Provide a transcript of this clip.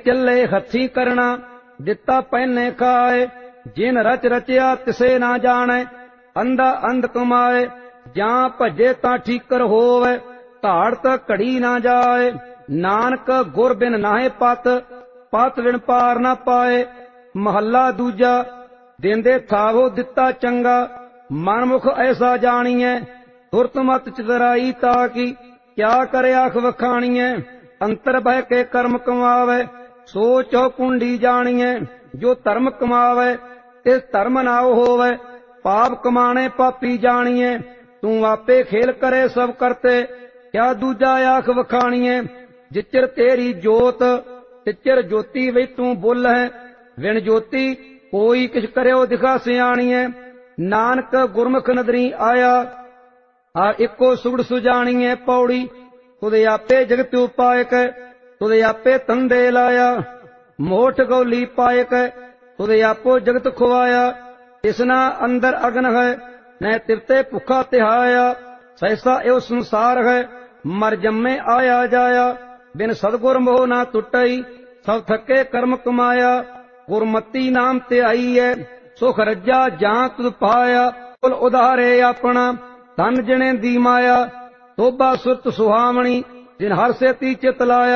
ਚੱਲੇ ਹੱਥੀ ਕਰਨਾ, ਦਿੱਤਾ ਪਹਿਨੇ ਖਾਏ। ਜਿਨ ਰਚ ਰਚਿਆ ਤਿਸੇ ਨਾ ਜਾਣੈ, ਅੰਧਾ ਅੰਧ ਕਮਾਏ। ਜਾਂ ਭਜੇ ਤਾਂ ਠੀਕਰ ਹੋਵੇ, ਧਾੜ ਤਾਂ ਘੜੀ ਨਾ ਜਾਏ। ਨਾਨਕ ਗੁਰ ਬਿਨ ਨਾਹੇ ਪਤ, ਪਤ ਬਿਨ ਪਾਰ ਨਾ ਪਾਏ। ਮਹੱਲਾ ਦੂਜਾ। ਦੇਂਦੇ ਥਾਵੋ ਦਿੱਤਾ ਚੰਗਾ, ਮਨਮੁਖ ਐਸਾ ਜਾਣੀਐ। ਤੁਰਤ ਮਤ ਚਤਰਾਈ ਤਾਕੀ, ਕਿਆ ਕਰੇ ਆਖ ਵਖਾਣੀਐ। ਅੰਤਰ ਬਹਿ ਕੇ ਕਰਮ ਕਮਾਵੇ, ਸੋ ਚਹੁ ਕੁੰਡੀ ਜਾਣੀਐ। ਜੋ ਧਰਮ ਕਮਾਵੇ ਤਿਸ ਧਰਮ ਨਾਉ ਹੋਵੇ, ਪਾਪ ਕਮਾਣੇ ਪਾਪੀ ਜਾਣੀਐ। ਤੂੰ ਆਪੇ ਖੇਲ ਕਰੇ ਸਭ ਕਰਤੇ, ਕਿਆ ਦੂਜਾ ਆਖ ਵਖਾਣੀਐ। ਜਿਚਰ ਤੇਰੀ ਜੋਤ ਤਿਚਰ ਜੋਤੀ ਵਿੱਚ ਤੂੰ ਬੋਲਹਿ, ਵਿਣ ਜੋਤੀ ਕੋਈ ਕਿਛ ਕਰਿਓ ਦਿਖਾ ਸਿਆਣੀਐ। ਨਾਨਕ ਗੁਰਮੁਖ ਨਦਰੀ ਆਇਆ, ਆ ਇੱਕੋ ਸੁਗੜ ਸੁਜਾਣੀਐ। ਪੌੜੀ। ਤੁਦੇ ਆਪੇ ਜਗਤ ਉਪਾਇਕ, ਤੁਦੇ ਆਪੇ ਤੰਦੇ ਲਾਇਆ। ਮੋਠ ਗੌਲੀ ਪਾਇਕ, ਤੁਦੇ ਆਪੋ ਜਗਤ ਖੁਆਇਆ। ਤਿਸਨਾ ਅੰਦਰ ਅਗਨ ਹੈ, ਨਹਿ ਤਿਵਤੇ ਭੁੱਖਾ ਤਿਹਾਇਆ। ਸੈਸਾ ਇਹੋ ਸੰਸਾਰ ਹੈ, ਮਰ ਜੰਮੇ ਆਇਆ ਜਾਇਆ। ਬਿਨ ਸਤਿਗੁਰ ਮੋਹ ਨਾ ਟੁੱਟਈ, ਸਭ ਥੱਕੇ ਕਰਮ ਕਮਾਇਆ। ਗੁਰਮਤੀ ਨਾਮ ਧਿਆਈ ਹੈ, ਸੁਖ ਰੱਜਾ ਜਾਂ ਤੁਧ ਪਾਇਆ। ਕੁਲ ਉਧਾਰੇ ਆਪਣਾ, ਧਨ ਜਿਣੇ ਦੀ ਮਾਇਆ। ਤੋਬਾ ਸੁਰਤ ਸੁਹਾਵਣੀ, ਜਿਨ ਹਰ ਸੇਤੀ ਚਿਤ ਲਾਇਆ।